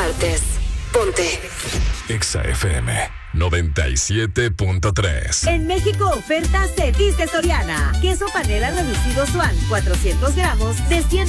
partes. Ponte Exa FM 97.3. En México, oferta se dice Soriana. Queso panela reducido Swan, 400 gramos de